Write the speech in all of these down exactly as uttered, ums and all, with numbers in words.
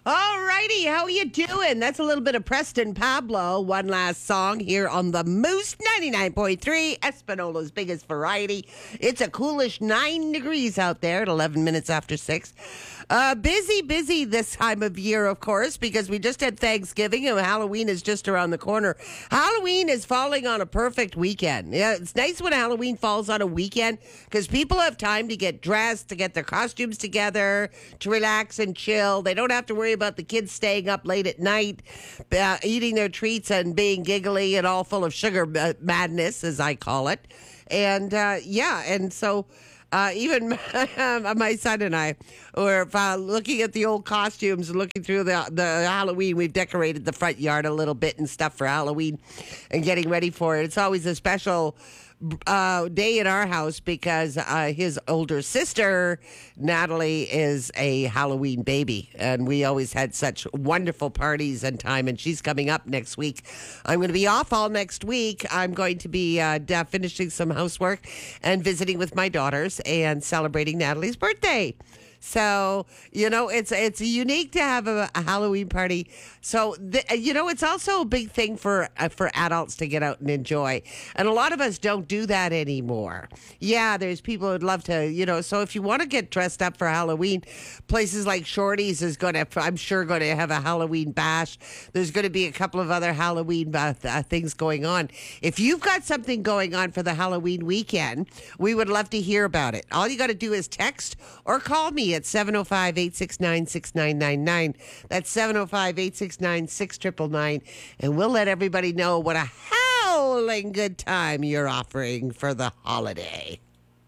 All righty, how are you doing? That's a little bit of Preston Pablo. One last song here on the Moose ninety-nine point three, Espinola's biggest variety. It's a coolish nine degrees out there at eleven minutes after six. Uh, busy, busy this time of year, of course, because we just had Thanksgiving and Halloween is just around the corner. Halloween is falling on a perfect weekend. Yeah, it's nice when Halloween falls on a weekend because people have time to get dressed, to get their costumes together, to relax and chill. They don't have to worry about the kids staying up late at night, uh, eating their treats and being giggly and all full of sugar uh, madness, as I call it. And uh, yeah, and so uh, even my son and I were uh, looking at the old costumes and looking through the the Halloween. We've decorated the front yard a little bit and stuff for Halloween and getting ready for it. It's always a special uh, day in our house because uh, his older sister, Natalie, is a Halloween baby. And we always had such wonderful parties and time. And she's coming up next week. I'm going to be off all next week. I'm going to be uh, finishing some housework and visiting with my daughters and celebrating Natalie's birthday. So, you know, it's it's unique to have a, a Halloween party. So, the, you know, it's also a big thing for uh, for adults to get out and enjoy. And a lot of us don't do that anymore. Yeah, there's people who'd love to, you know, so if you want to get dressed up for Halloween, places like Shorty's is going to, I'm sure, going to have a Halloween bash. There's going to be a couple of other Halloween uh, th- things going on. If you've got something going on for the Halloween weekend, we would love to hear about it. All you got to do is text or call me at seven oh five, eight six nine, six nine nine nine. That's seven oh five, eight six nine, six nine nine nine. And we'll let everybody know what a howling good time you're offering for the holiday.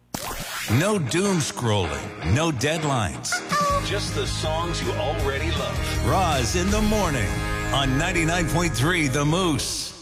No doom scrolling, no deadlines. Just the songs you already love. Roz in the morning on ninety-nine point three The Moose.